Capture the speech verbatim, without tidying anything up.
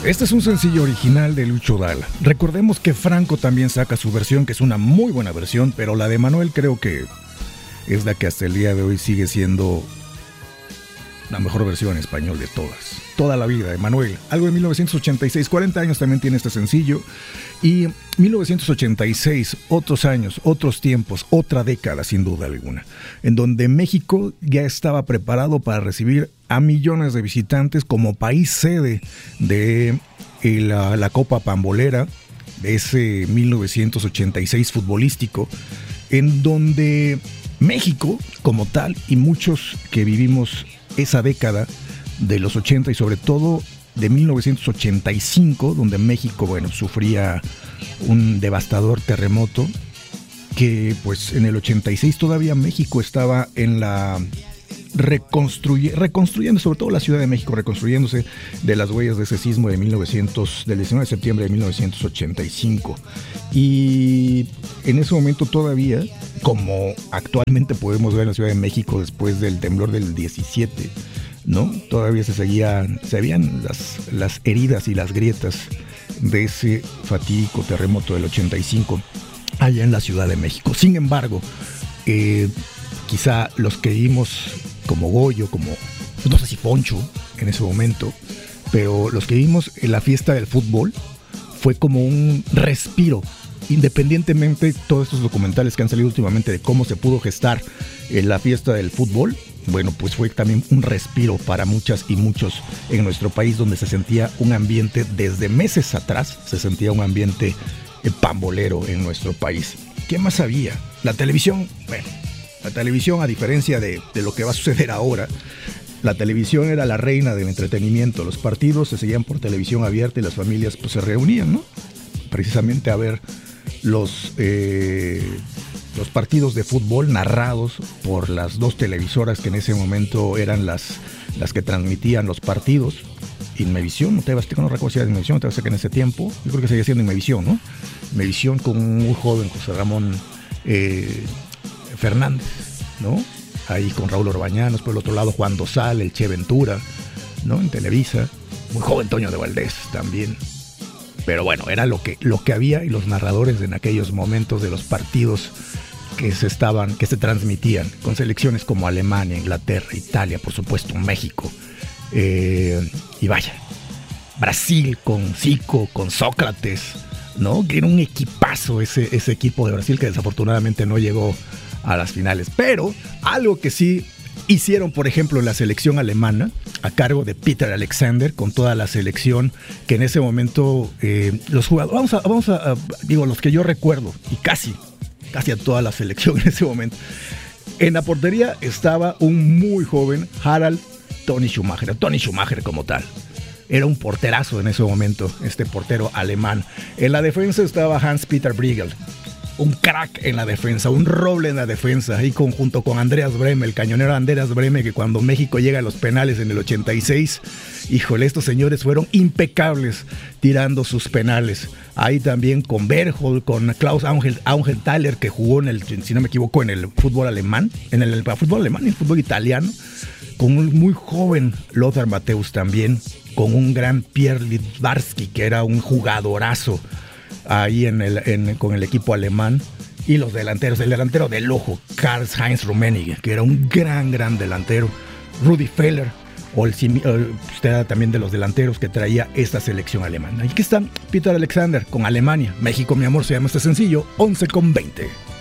Este es un sencillo original de Lucho Dalla. Recordemos que Franco también saca su versión, que es una muy buena versión, pero la de Manuel creo que es la que hasta el día de hoy sigue siendo la mejor versión en español de todas. Toda la vida de Manuel. Algo de mil novecientos ochenta y seis, cuarenta años también tiene este sencillo. Y mil novecientos ochenta y seis, otros años, otros tiempos, otra década sin duda alguna, en donde México ya estaba preparado para recibir a millones de visitantes como país sede de la, la Copa Pambolera, de ese mil novecientos ochenta y seis futbolístico, en donde México como tal y muchos que vivimos esa década de los ochenta y sobre todo de mil novecientos ochenta y cinco, donde México, bueno, sufría un devastador terremoto, que pues en el ochenta y seis todavía México estaba en la reconstruye, reconstruyendo, sobre todo la Ciudad de México, reconstruyéndose de las huellas de ese sismo de mil novecientos, del diecinueve de septiembre de mil novecientos ochenta y cinco. Y en ese momento todavía, como actualmente podemos ver en la Ciudad de México después del temblor del diecisiete, ¿no? Todavía se seguían, se veían las, las heridas y las grietas de ese fatídico terremoto del ochenta y cinco allá en la Ciudad de México. Sin embargo, eh, quizá los que vimos como Goyo, como, no sé si Poncho en ese momento, pero los que vimos en la fiesta del fútbol fue como un respiro, independientemente de todos estos documentales que han salido últimamente de cómo se pudo gestar en la fiesta del fútbol. Bueno, pues fue también un respiro para muchas y muchos en nuestro país, donde se sentía un ambiente, desde meses atrás, se sentía un ambiente pambolero en nuestro país. ¿Qué más había? La televisión, bueno, la televisión, a diferencia de, de lo que va a suceder ahora, la televisión era la reina del entretenimiento. Los partidos se seguían por televisión abierta y las familias pues se reunían, ¿no? Precisamente a ver los... Eh, los partidos de fútbol narrados por las dos televisoras que en ese momento eran las, las que transmitían los partidos. Inmevisión, no te vas, no recuerdo si era Inmevisión, te vas a que en ese tiempo, yo creo que seguía siendo Inmevisión, ¿no? Inmevisión con un muy joven José Ramón eh, Fernández, ¿no? Ahí con Raúl Orbañanos, por el otro lado Juan Dosal, el Che Ventura, ¿no? En Televisa, muy joven Toño de Valdés también. Pero bueno, era lo que, lo que había, y los narradores en aquellos momentos de los partidos que se estaban, que se transmitían con selecciones como Alemania, Inglaterra, Italia, por supuesto México, eh, y vaya, Brasil con Zico, con Sócrates, ¿no? Que era un equipazo ese, ese equipo de Brasil, que desafortunadamente no llegó a las finales. Pero algo que sí hicieron, por ejemplo, la selección alemana, a cargo de Peter Alexander, con toda la selección, que en ese momento eh, los jugadores, vamos a, vamos a, a, digo, los que yo recuerdo, y casi, casi a toda la selección en ese momento, en la portería estaba un muy joven Harald Toni Schumacher, Toni Schumacher como tal. Era un porterazo en ese momento, este portero alemán. En la defensa estaba Hans-Peter Briegel, un crack en la defensa, un roble en la defensa, ahí con, junto con Andreas Brehme, el cañonero Andreas Brehme, que cuando México llega a los penales en el ochenta y seis, híjole, estos señores fueron impecables tirando sus penales. Ahí también con Berghold, con Klaus Augenthaler, que jugó en el, si no me equivoco, en el fútbol alemán, en el, el fútbol alemán y el fútbol italiano, con un muy joven Lothar Matthäus también, con un gran Pierre Littbarski, que era un jugadorazo ahí en el, en, con el equipo alemán. Y los delanteros, el delantero de lujo, Karl-Heinz Rummenigge, que era un gran, gran delantero. Rudi Feller, o el, usted era también de los delanteros que traía esta selección alemana. Y aquí está Peter Alexander con Alemania. México, mi amor, se llama este sencillo, once con veinte.